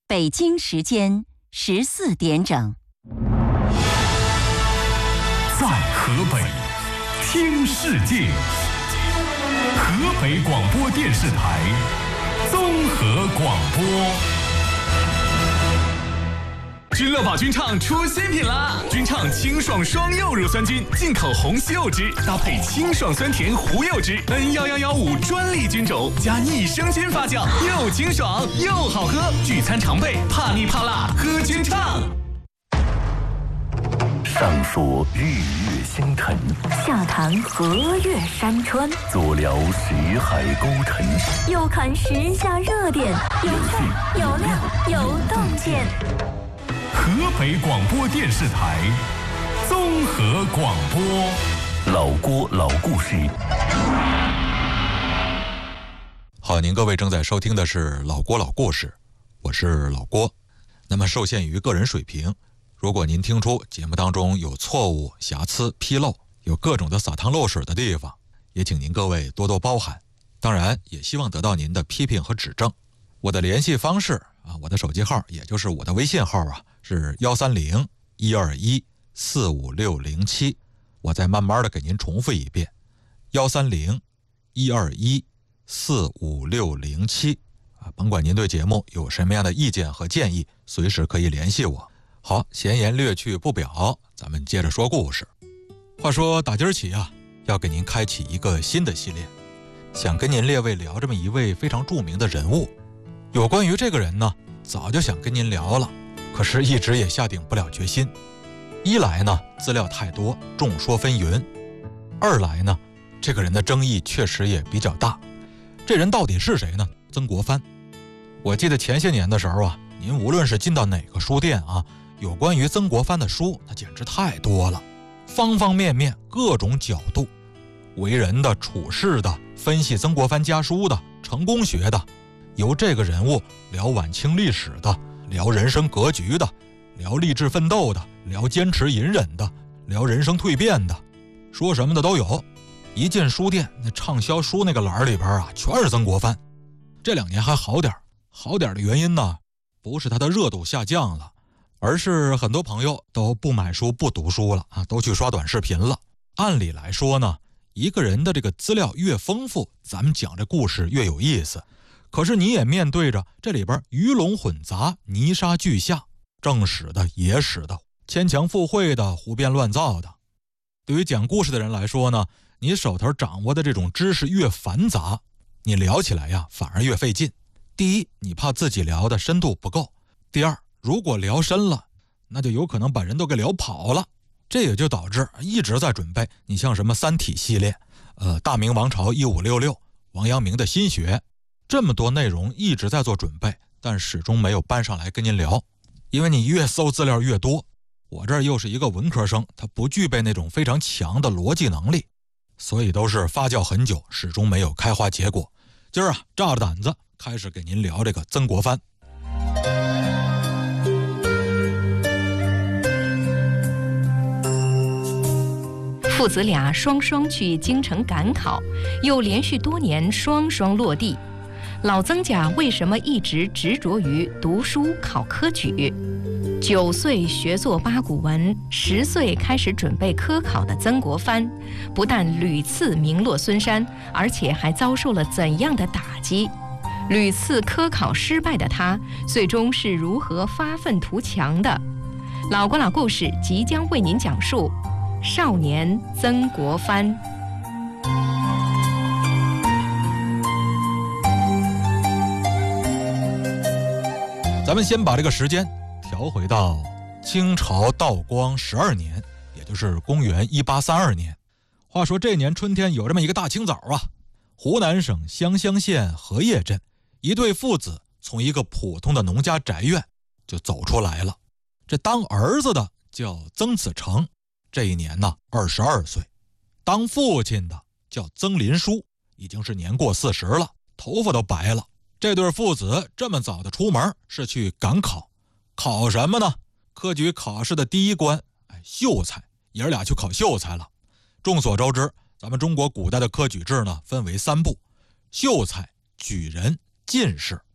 北京时间14点整。 在河北听世界，河北广播电视台综合广播。君乐宝君畅出新品啦！君畅清爽双柚乳酸菌，进口红西柚汁，搭配清爽酸甜胡柚汁 ，N11115专利菌种，加益生菌发酵，又清爽又好喝。聚餐常备，怕腻怕辣，喝君畅。 上说日月星辰， 下谈河岳山川， 左聊识海沟沉， 右看时下热点，有趣有料有洞见。 河北广播电视台综合广播， 老郭老故事。 好，您各位正在收听的是老郭老故事，我是老郭。那么受限于个人水平，如果您听出节目当中有错误、瑕疵、纰漏，有各种的撒汤漏水的地方，也请您各位多多包涵。当然也希望得到您的批评和指正。我的联系方式我的手机号也就是我的微信号是130-121-45607，我再慢慢的给您重复一遍，130-121-45607甭管您对节目有什么样的意见和建议，随时可以联系我。好，闲言略去不表，咱们接着说故事。话说打今儿起要给您开启一个新的系列，想跟您列位聊这么一位非常著名的人物。有关于这个人呢，早就想跟您聊了，可是一直也下定不了决心。一来呢，资料太多，众说纷纭；二来呢，这个人的争议确实也比较大。这人到底是谁呢？曾国藩。我记得前些年的时候您无论是进到哪个书店有关于曾国藩的书，那简直太多了，方方面面，各种角度，为人的、处事的，分析曾国藩家书的，成功学的，由这个人物聊晚清历史的，聊人生格局的，聊励志奋斗的，聊坚持隐忍的，聊人生蜕变的，说什么的都有。一进书店，那畅销书那个栏里边全是曾国藩。这2年还好点的原因呢，不是他的热度下降了，而是很多朋友都不买书不读书了都去刷短视频了。按理来说呢，一个人的这个资料越丰富，咱们讲这故事越有意思。可是你也面对着这里边鱼龙混杂，泥沙俱下，正史的、野史的，牵强附会的，胡编乱造的。对于讲故事的人来说呢，你手头掌握的这种知识越繁杂，你聊起来反而越费劲。第一，你怕自己聊的深度不够；第二，如果聊深了，那就有可能把人都给聊跑了。这也就导致一直在准备，你像什么三体系列，大明王朝1566，王阳明的心学，这么多内容一直在做准备，但始终没有搬上来跟您聊。因为你越搜资料越多，我这儿又是一个文科生，他不具备那种非常强的逻辑能力，所以都是发酵很久，始终没有开花结果。今儿炸着胆子开始给您聊这个曾国藩。 父子俩双双去京城赶考，又连续多年双双落地。老曾家为什么一直执着于读书考科举？9岁学做八股文，10岁开始准备科考的曾国藩，不但屡次名落孙山，而且还遭受了怎样的打击？屡次科考失败的他，最终是如何发愤图强的？老郭老故事即将为您讲述少年曾国藩。 咱们先把这个时间调回到清朝道光12年，也就是公元1832年。话说这年春天有这么一个大清早湖南省湘乡县荷叶镇，一对父子从一个普通的农家宅院就走出来了。这当儿子的叫曾子成，这一年呢22岁；当父亲的叫曾林书，已经是年过40了，头发都白了。这对父子这么早的出门是去赶考，考什么呢？科举考试的第一关，秀才，爷儿俩去考秀才了。众所周知，咱们中国古代的科举制呢分为3步：秀才、举人、进士。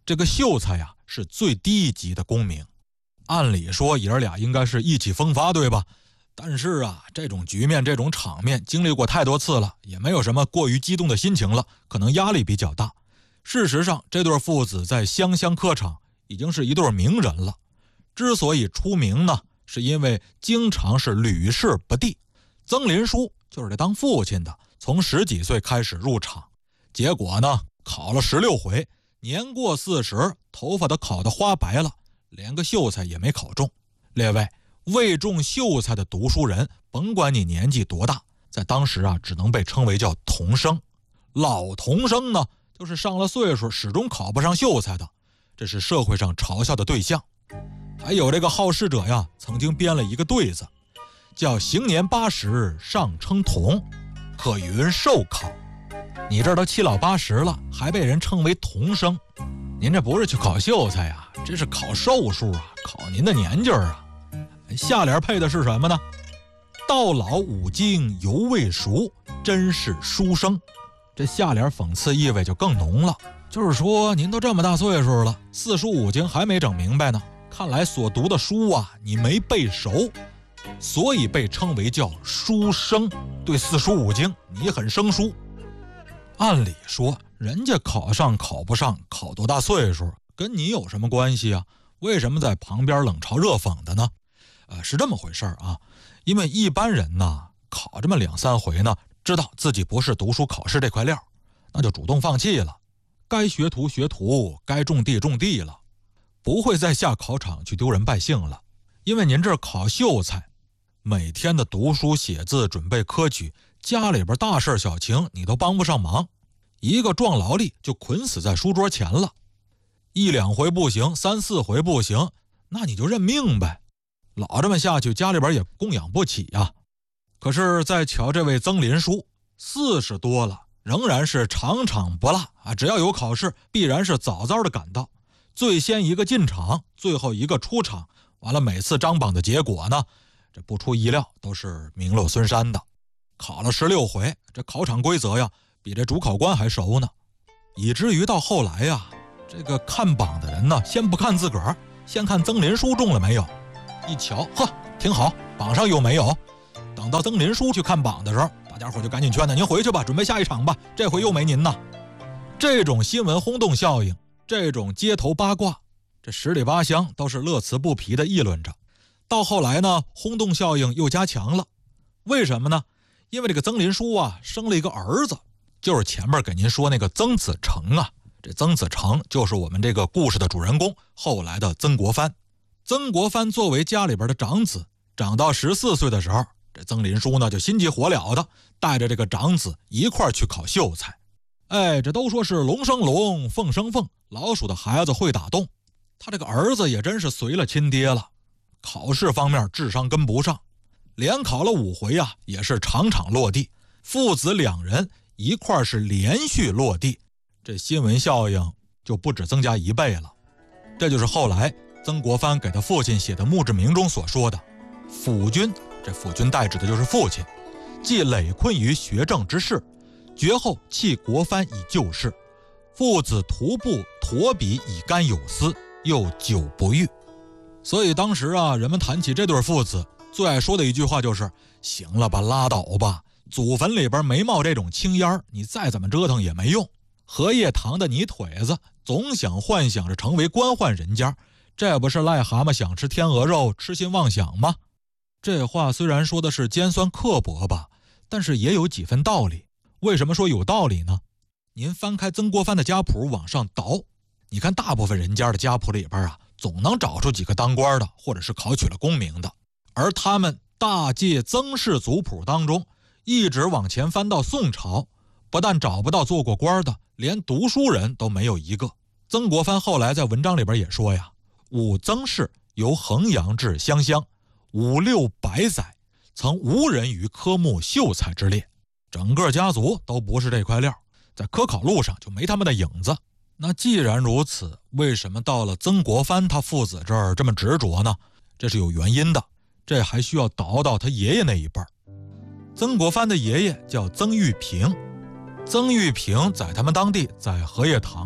这个秀才呀是最低级的功名。按理说爷儿俩应该是意气风发，对吧？但是啊，这种局面这种场面经历过太多次了，也没有什么过于激动的心情了，可能压力比较大。事实上这对父子在湘乡客场已经是一对名人了。之所以出名呢，是因为经常是屡试不第。曾林书就是这当父亲的，从10几岁开始入场，结果呢考了16回，年过40，头发都考得花白了，连个秀才也没考中。列位，未中秀才的读书人，甭管你年纪多大，在当时啊只能被称为叫童生。老童生呢，就是上了岁数始终考不上秀才的，这是社会上嘲笑的对象。还有这个好事者呀，曾经编了一个对子，叫行年80上称童，可云寿考。你这都7老80了，还被人称为童生，您这不是去考秀才呀，这是考寿数啊，考您的年纪啊。下联配的是什么呢？到老5经犹未熟，真是书生。这下联讽刺意味就更浓了，就是说您都这么大岁数了，4书5经还没整明白呢，看来所读的书啊你没背熟，所以被称为叫书生。对4书5经你很生疏。按理说人家考上考不上，考多大岁数跟你有什么关系啊？为什么在旁边冷嘲热讽的呢？是这么回事啊，因为一般人呢考这么2、3回呢，知道自己不是读书考试这块料，那就主动放弃了，该学徒学徒，该种地种地了，不会再下考场去丢人败兴了。因为您这考秀才，每天的读书写字准备科举，家里边大事小情你都帮不上忙，一个壮劳力就捆死在书桌前了。1、2回不行，3、4回不行，那你就认命呗，老这么下去家里边也供养不起呀。可是再瞧这位曾林书，40多了，仍然是场场不落啊！只要有考试，必然是早早的赶到，最先一个进场，最后一个出场。完了，每次张榜的结果呢，这不出意料都是名落孙山的。考了16回，这考场规则呀，比这主考官还熟呢。以至于到后来呀，这个看榜的人呢，先不看自个儿，先看曾林书中了没有。一瞧，呵，挺好，榜上又没有。等到曾林书去看榜的时候，大家伙就赶紧劝他，您回去吧，准备下一场吧，这回又没您呢。这种新闻轰动效应，这种街头八卦，这10里8乡都是乐此不疲地议论着。到后来呢，轰动效应又加强了。为什么呢？因为这个曾林书啊生了一个儿子，就是前面给您说那个曾子成啊。这曾子成就是我们这个故事的主人公，后来的曾国藩。曾国藩作为家里边的长子，长到14岁的时候，这曾林书呢就心急火燎的带着这个长子一块去考秀才。这都说是龙生龙，凤生凤，老鼠的孩子会打洞。他这个儿子也真是随了亲爹了，考试方面智商跟不上，连考了5回啊，也是场场落地。父子2人一块是连续落地，这新闻效应就不止增加1倍了。这就是后来曾国藩给他父亲写的墓志铭中所说的辅君，这辅君代指的就是父亲，既累困于学政之事，绝后弃国藩以救世，父子徒步驮笔以干有司，又久不遇。所以当时啊，人们谈起这对父子，最爱说的一句话就是行了吧，拉倒吧，祖坟里边没冒这种青烟，你再怎么折腾也没用。荷叶塘的泥腿子总想幻想着成为官宦人家，这不是癞蛤蟆想吃天鹅肉，痴心妄想吗？这话虽然说的是尖酸刻薄吧，但是也有几分道理。为什么说有道理呢？您翻开曾国藩的家谱往上倒，你看大部分人家的家谱里边啊，总能找出几个当官的，或者是考取了功名的。而他们大介曾氏族谱当中，一直往前翻到宋朝，不但找不到做过官的，连读书人都没有一个。曾国藩后来在文章里边也说呀，吾曾氏由衡阳至湘乡5、6百载，曾无人于科目秀才之列，整个家族都不是这块料，在科考路上就没他们的影子。那既然如此，为什么到了曾国藩他父子这儿这么执着呢？这是有原因的，这还需要倒到他爷爷那一辈。曾国藩的爷爷叫曾玉平，曾玉平在他们当地，在荷叶塘这儿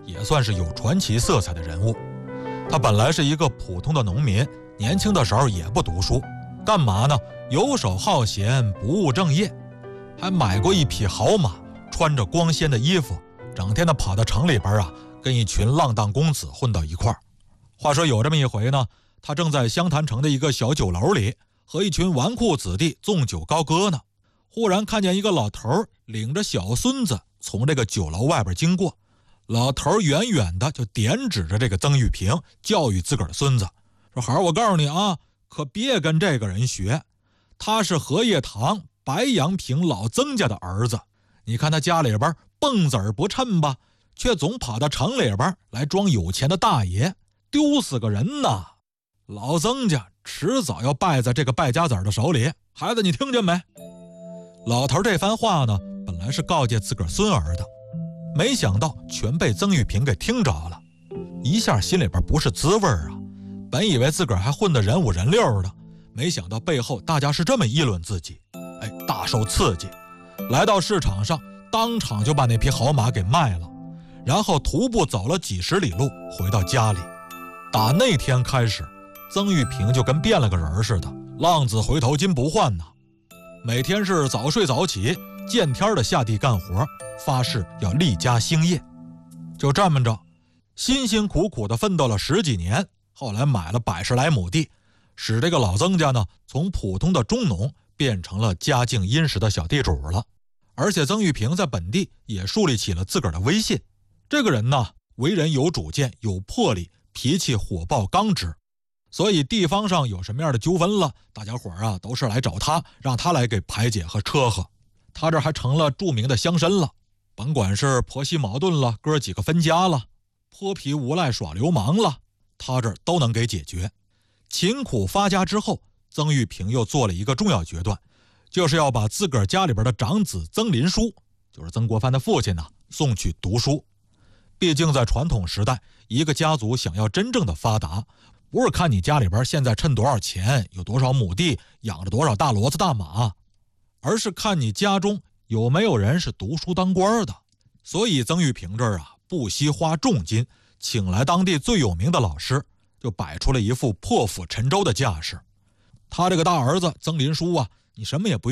也算是有传奇色彩的人物。他本来是一个普通的农民，年轻的时候也不读书，干嘛呢？游手好闲，不务正业，还买过一匹好马，穿着光鲜的衣服，整天的跑到城里边啊，跟一群浪荡公子混到一块儿。话说有这么一回呢，他正在湘潭城的一个小酒楼里，和一群纨绔子弟纵酒高歌呢，忽然看见一个老头领着小孙子从这个酒楼外边经过。老头远远的就点指着这个曾玉平，教育自个儿的孙子说：“孩儿，我告诉你啊，可别跟这个人学，他是荷叶堂白杨平老曾家的儿子。你看他家里边蹦子儿不称吧，却总跑到城里边来装有钱的大爷，丢死个人呐！老曾家迟早要败在这个败家子儿的手里。孩子，你听见没？”老头这番话呢，本来是告诫自个儿孙儿的，没想到全被曾玉平给听着了，一下心里边不是滋味啊！本以为自个儿还混得人五人六的，没想到背后大家是这么议论自己，大受刺激。来到市场上，当场就把那匹好马给卖了，然后徒步走了几十里路回到家里。打那天开始，曾玉平就跟变了个人似的，浪子回头金不换呐。每天是早睡早起，见天的下地干活，发誓要立家兴业。就这么着，辛辛苦苦的奋斗了10几年，后来买了110来亩地，使这个老曾家呢，从普通的中农变成了家境殷实的小地主了。而且曾玉平在本地也树立起了自个儿的威信。这个人呢，为人有主见，有魄力，脾气火爆刚直，所以地方上有什么样的纠纷了，大家伙啊都是来找他，让他来给排解和车和。他这还成了著名的乡绅了，甭管是婆媳矛盾了，哥几个分家了，泼皮无赖耍流氓了，他这都能给解决。勤苦发家之后，曾玉平又做了一个重要决断，就是要把自个儿家里边的长子曾林书，就是曾国藩的父亲呢，送去读书。毕竟在传统时代，一个家族想要真正的发达，不是看你家里边现在趁多少钱，有多少亩地，养着多少大骡子大马，而是看你家中有没有人是读书当官的。所以曾玉平这儿啊，不惜花重金请来当地最有名的老师，就摆出了一副破釜沉舟的架势。他这个大儿子曾林书啊，你什么也不用